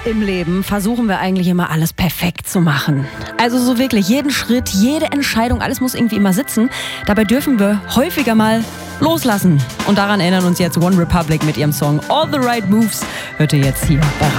im Leben versuchen wir eigentlich immer alles perfekt zu machen. Also so wirklich jeden Schritt, jede Entscheidung, alles muss irgendwie immer sitzen. Dabei dürfen wir häufiger mal loslassen. Und daran erinnern uns jetzt One Republic mit ihrem Song All the Right Moves. Hört ihr jetzt hier bei